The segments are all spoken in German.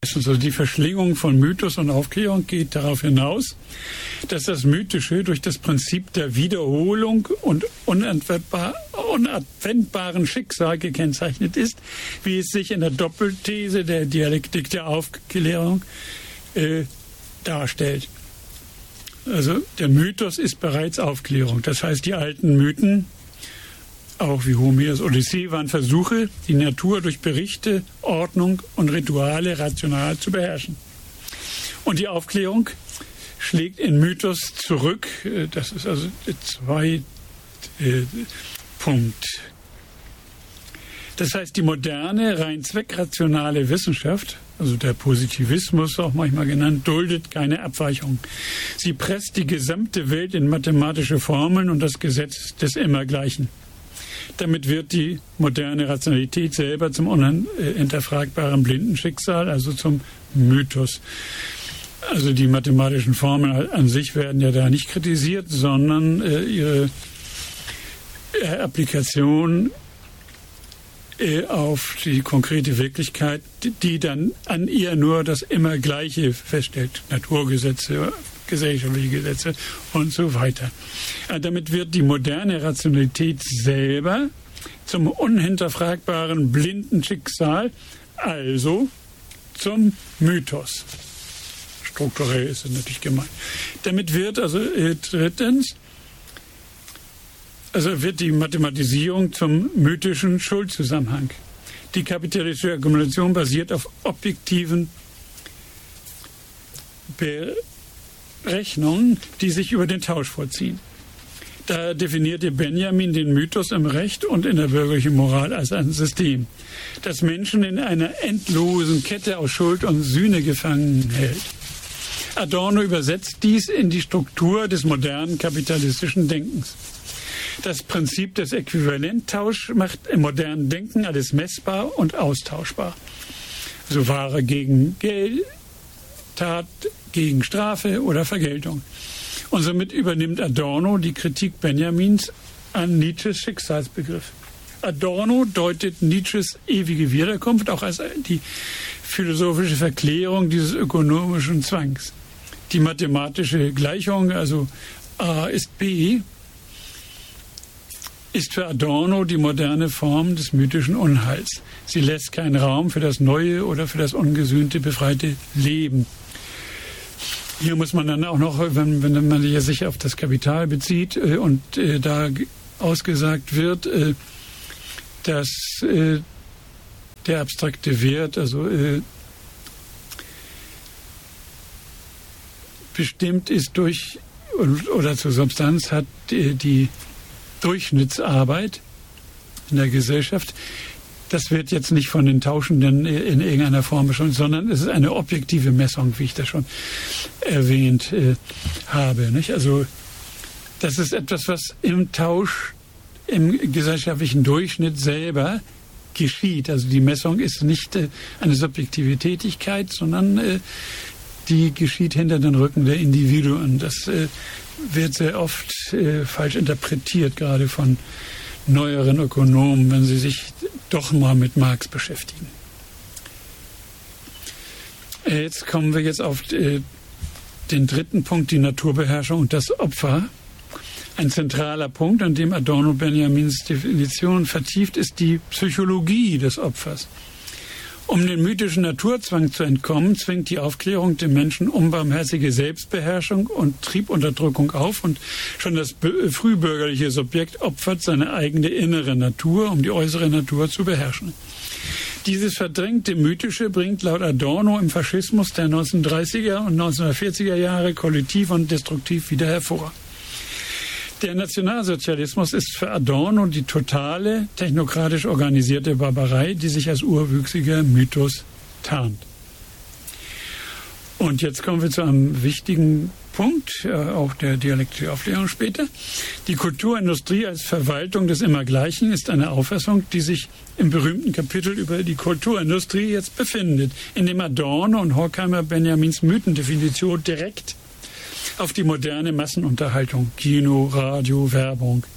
Also die Verschlingung von Mythos und Aufklärung geht darauf hinaus, dass das Mythische durch das Prinzip der Wiederholung und unabwendbaren Schicksal gekennzeichnet ist, wie es sich in der Doppelthese der Dialektik der Aufklärung darstellt. Also der Mythos ist bereits Aufklärung. Das heißt, die alten Mythen, auch wie Homers Odyssee, waren Versuche, die Natur durch Berichte, Ordnung und Rituale rational zu beherrschen. Und die Aufklärung schlägt in Mythos zurück. Das ist also der zweite Punkt. Das heißt, die moderne, rein zweckrationale Wissenschaft, also der Positivismus auch manchmal genannt, duldet keine Abweichung. Sie presst die gesamte Welt in mathematische Formeln und das Gesetz des Immergleichen. Damit wird die moderne Rationalität selber zum unhinterfragbaren blinden Schicksal, also zum Mythos. Also die mathematischen Formeln an sich werden ja da nicht kritisiert, sondern ihre Applikation auf die konkrete Wirklichkeit, die dann an ihr nur das Immergleiche feststellt. Naturgesetze, gesellschaftliche Gesetze und so weiter. Damit wird die moderne Rationalität selber zum unhinterfragbaren blinden Schicksal, also zum Mythos. Strukturell ist es natürlich gemeint. Damit wird also drittens, wird die Mathematisierung zum mythischen Schuldzusammenhang. Die kapitalistische Akkumulation basiert auf objektiven Berechnungen, die sich über den Tausch vollziehen. Da definierte Benjamin den Mythos im Recht und in der bürgerlichen Moral als ein System, das Menschen in einer endlosen Kette aus Schuld und Sühne gefangen hält. Adorno übersetzt dies in die Struktur des modernen kapitalistischen Denkens. Das Prinzip des Äquivalenttauschs macht im modernen Denken alles messbar und austauschbar. Also Ware gegen Geld, Tat gegen Strafe oder Vergeltung. Und somit übernimmt Adorno die Kritik Benjamins an Nietzsches Schicksalsbegriff. Adorno deutet Nietzsches ewige Wiederkunft auch als die philosophische Verklärung dieses ökonomischen Zwangs. Die mathematische Gleichung, also A ist B, ist für Adorno die moderne Form des mythischen Unheils. Sie lässt keinen Raum für das neue oder für das ungesühnte, befreite Leben. Hier muss man dann auch noch, wenn man sich auf das Kapital bezieht und da ausgesagt wird, dass der abstrakte Wert, also bestimmt ist durch oder zur Substanz hat die Durchschnittsarbeit in der Gesellschaft. Das wird jetzt nicht von den Tauschenden in irgendeiner Form bestimmt, sondern es ist eine objektive Messung, wie ich das schon erwähnt habe. Nicht? Also das ist etwas, was im Tausch, im gesellschaftlichen Durchschnitt selber geschieht. Also die Messung ist nicht eine subjektive Tätigkeit, sondern die geschieht hinter den Rücken der Individuen. Das wird sehr oft falsch interpretiert, gerade von neueren Ökonomen, wenn sie sich doch mal mit Marx beschäftigen. Jetzt kommen wir jetzt auf den dritten Punkt, die Naturbeherrschung und das Opfer. Ein zentraler Punkt, an dem Adorno Benjamins Definition vertieft, ist die Psychologie des Opfers. Um den mythischen Naturzwang zu entkommen, zwingt die Aufklärung den Menschen unbarmherzige Selbstbeherrschung und Triebunterdrückung auf und schon das frühbürgerliche Subjekt opfert seine eigene innere Natur, um die äußere Natur zu beherrschen. Dieses verdrängte Mythische bringt laut Adorno im Faschismus der 1930er und 1940er Jahre kollektiv und destruktiv wieder hervor. Der Nationalsozialismus ist für Adorno die totale, technokratisch organisierte Barbarei, die sich als urwüchsiger Mythos tarnt. Und jetzt kommen wir zu einem wichtigen Punkt, auch der dialektischen Aufklärung später. Die Kulturindustrie als Verwaltung des Immergleichen ist eine Auffassung, die sich im berühmten Kapitel über die Kulturindustrie jetzt befindet, in dem Adorno und Horkheimer Benjamins Mythendefinition direkt auf die moderne Massenunterhaltung, Kino, Radio, Werbung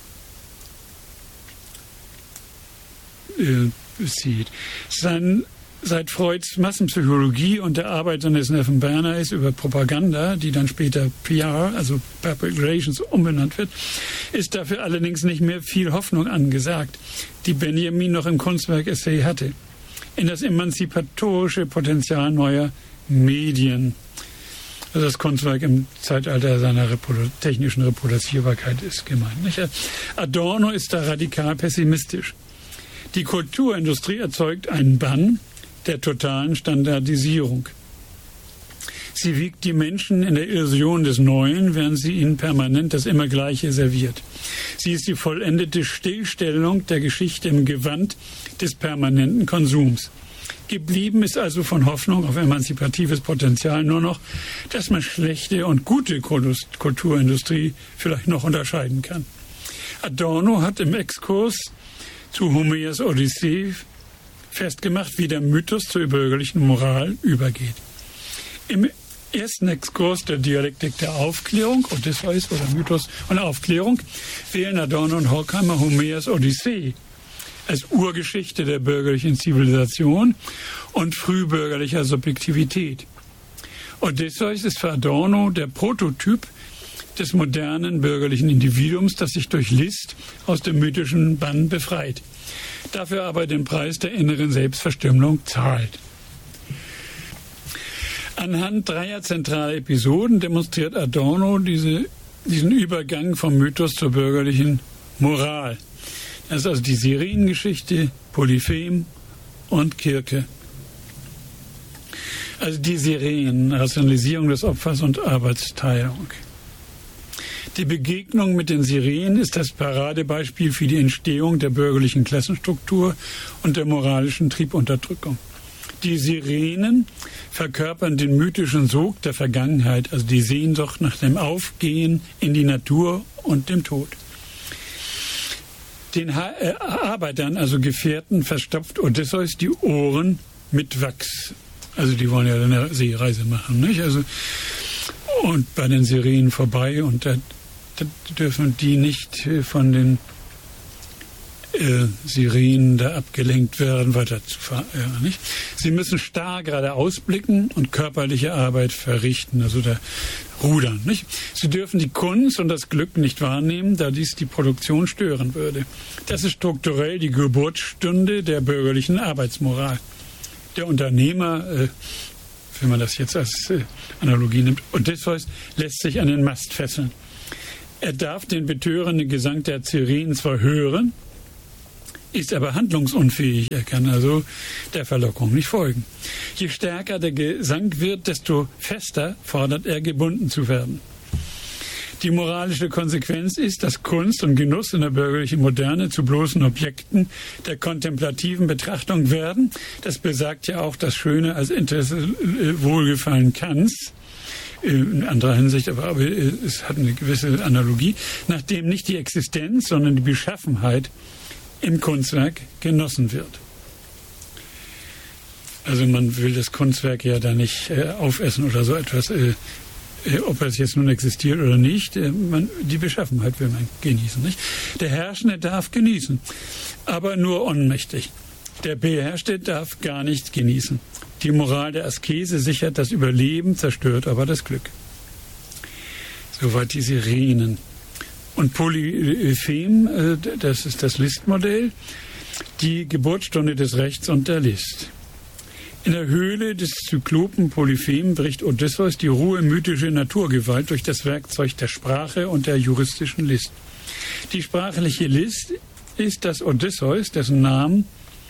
bezieht. seit Freuds Massenpsychologie und der Arbeit seines Neffen Bernays über Propaganda, die dann später PR, also Public Relations, umbenannt wird, ist dafür allerdings nicht mehr viel Hoffnung angesagt, die Benjamin noch im Kunstwerk-Essay hatte, in das emanzipatorische Potenzial neuer Medien. Also das Kunstwerk im Zeitalter seiner technischen Reproduzierbarkeit ist gemeint. Nicht? Adorno ist da radikal pessimistisch. Die Kulturindustrie erzeugt einen Bann der totalen Standardisierung. Sie wiegt die Menschen in der Illusion des Neuen, während sie ihnen permanent das Immergleiche serviert. Sie ist die vollendete Stillstellung der Geschichte im Gewand des permanenten Konsums. Geblieben ist also von Hoffnung auf emanzipatives Potenzial nur noch, dass man schlechte und gute Kulturindustrie vielleicht noch unterscheiden kann. Adorno hat im Exkurs zu Homers Odyssee festgemacht, wie der Mythos zur bürgerlichen Moral übergeht. Im ersten Exkurs der Dialektik der Aufklärung, Odysseus oder Mythos und Aufklärung, wählen Adorno und Horkheimer Homers Odyssee als Urgeschichte der bürgerlichen Zivilisation und frühbürgerlicher Subjektivität. Odysseus ist für Adorno der Prototyp des modernen bürgerlichen Individuums, das sich durch List aus dem mythischen Bann befreit, dafür aber den Preis der inneren Selbstverstümmelung zahlt. Anhand 3 zentraler Episoden demonstriert Adorno diesen Übergang vom Mythos zur bürgerlichen Moral. Das ist also die Sirenengeschichte, Polyphem und Kirke. Also die Sirenen, Rationalisierung des Opfers und Arbeitsteilung. Die Begegnung mit den Sirenen ist das Paradebeispiel für die Entstehung der bürgerlichen Klassenstruktur und der moralischen Triebunterdrückung. Die Sirenen verkörpern den mythischen Sog der Vergangenheit, also die Sehnsucht nach dem Aufgehen in die Natur und dem Tod. Den Arbeitern, also Gefährten, verstopft Odysseus die Ohren mit Wachs. Also die wollen ja eine Seereise machen, nicht? Also, und bei den Sirenen vorbei, und da dürfen die nicht von den Sirenen da abgelenkt werden, weiter zu fahren. Nicht? Sie müssen starr geradeaus blicken und körperliche Arbeit verrichten, also da rudern. Nicht? Sie dürfen die Kunst und das Glück nicht wahrnehmen, da dies die Produktion stören würde. Das ist strukturell die Geburtsstunde der bürgerlichen Arbeitsmoral. Der Unternehmer, wenn man das jetzt als Analogie nimmt, Odysseus lässt sich an den Mast fesseln. Er darf den betörenden Gesang der Sirenen zwar hören, ist aber handlungsunfähig. Er kann also der Verlockung nicht folgen. Je stärker der Gesang wird, desto fester fordert er, gebunden zu werden. Die moralische Konsequenz ist, dass Kunst und Genuss in der bürgerlichen Moderne zu bloßen Objekten der kontemplativen Betrachtung werden. Das besagt ja auch das Schöne als Interesse Wohlgefallen Kants. In anderer Hinsicht, aber es hat eine gewisse Analogie, nachdem nicht die Existenz, sondern die Beschaffenheit im Kunstwerk genossen wird. Also man will das Kunstwerk ja da nicht aufessen oder so etwas, ob es jetzt nun existiert oder nicht. Die Beschaffenheit will man genießen. Nicht? Der Herrschende darf genießen, aber nur ohnmächtig. Der Beherrschte darf gar nicht genießen. Die Moral der Askese sichert das Überleben, zerstört aber das Glück. Soweit die Sirenen. Und Polyphem, das ist das Listmodell, die Geburtsstunde des Rechts und der List. In der Höhle des Zyklopen Polyphem bricht Odysseus die rohe mythische Naturgewalt durch das Werkzeug der Sprache und der juristischen List. Die sprachliche List ist, dass Odysseus, dessen Namen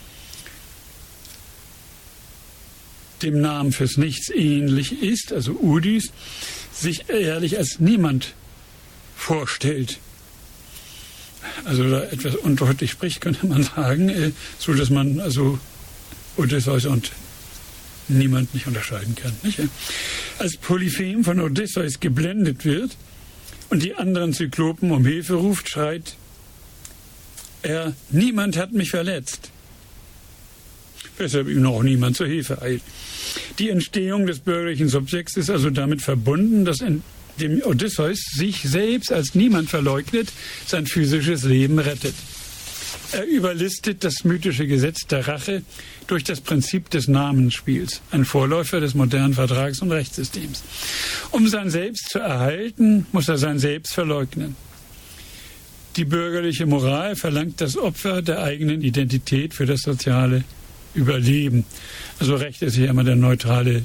dem Namen fürs Nichts ähnlich ist, also Udis, sich ehrlich als niemand vorstellt. Also da etwas undeutlich spricht, könnte man sagen, so dass man also Odysseus und niemand nicht unterscheiden kann. Nicht? Als Polyphem von Odysseus geblendet wird und die anderen Zyklopen um Hilfe ruft, schreit er: Niemand hat mich verletzt. Weshalb ihm auch niemand zur Hilfe eilt. Die Entstehung des bürgerlichen Subjekts ist also damit verbunden, dass dem Odysseus sich selbst als niemand verleugnet, sein physisches Leben rettet. Er überlistet das mythische Gesetz der Rache durch das Prinzip des Namensspiels, ein Vorläufer des modernen Vertrags- und Rechtssystems. Um sein Selbst zu erhalten, muss er sein Selbst verleugnen. Die bürgerliche Moral verlangt das Opfer der eigenen Identität für das soziale Überleben. Also Recht ist hier immer der neutrale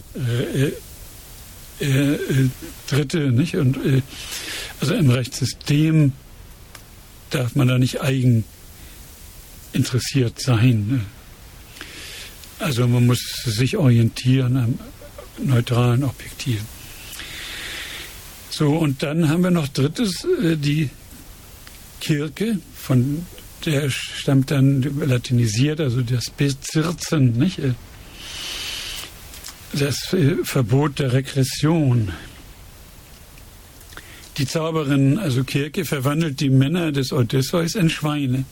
Dritte, nicht? Und also im Rechtssystem darf man da nicht eigen interessiert sein. Also man muss sich orientieren am neutralen Objektiv. So, und dann haben wir noch drittes, die Kirche, von der stammt dann latinisiert, also das Bezirzen, nicht? Das Verbot der Regression. Die Zauberin, also Kirche, verwandelt die Männer des Odysseus in Schweine.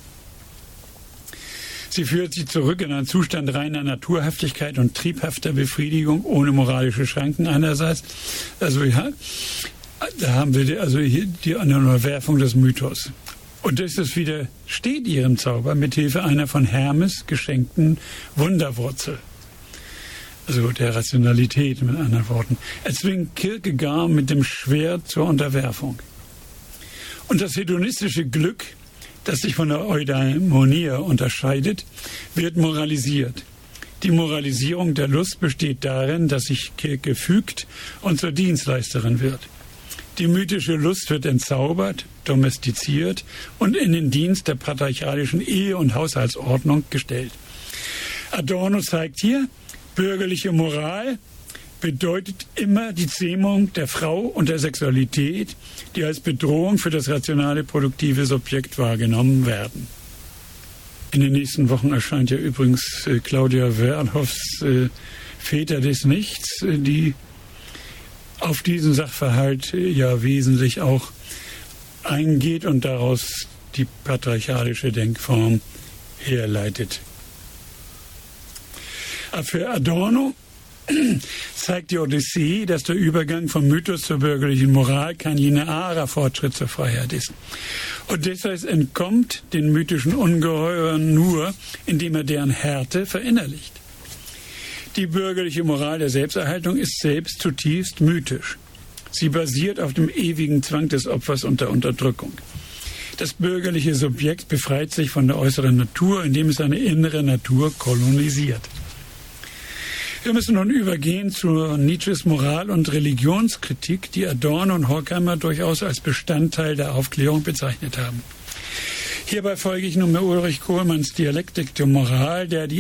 Sie führt sie zurück in einen Zustand reiner Naturhaftigkeit und triebhafter Befriedigung ohne moralische Schranken einerseits. Also ja, da haben wir also hier die Unterwerfung des Mythos. Und das widersteht ihrem Zauber mit Hilfe einer von Hermes geschenkten Wunderwurzel. Also der Rationalität, mit anderen Worten. Er zwingt Kierkegaard mit dem Schwert zur Unterwerfung. Und das hedonistische Glück, das sich von der Eudaimonia unterscheidet, wird moralisiert. Die Moralisierung der Lust besteht darin, dass sich Kirke fügt und zur Dienstleisterin wird. Die mythische Lust wird entzaubert, domestiziert und in den Dienst der patriarchalischen Ehe- und Haushaltsordnung gestellt. Adorno zeigt hier, bürgerliche Moral bedeutet immer die Zähmung der Frau und der Sexualität, die als Bedrohung für das rationale, produktive Subjekt wahrgenommen werden. In den nächsten Wochen erscheint ja übrigens Claudia Wernhoffs Väter des Nichts, die auf diesen Sachverhalt ja wesentlich auch eingeht und daraus die patriarchalische Denkform herleitet. Aber für Adorno zeigt die Odyssee, dass der Übergang vom Mythos zur bürgerlichen Moral kein linearer Fortschritt zur Freiheit ist. Odysseus entkommt den mythischen Ungeheuern nur, indem er deren Härte verinnerlicht. Die bürgerliche Moral der Selbsterhaltung ist selbst zutiefst mythisch. Sie basiert auf dem ewigen Zwang des Opfers und der Unterdrückung. Das bürgerliche Subjekt befreit sich von der äußeren Natur, indem es seine innere Natur kolonisiert. Wir müssen nun übergehen zu Nietzsches Moral- und Religionskritik, die Adorno und Horkheimer durchaus als Bestandteil der Aufklärung bezeichnet haben. Hierbei folge ich nunmehr Ulrich Kohlmanns Dialektik der Moral, der die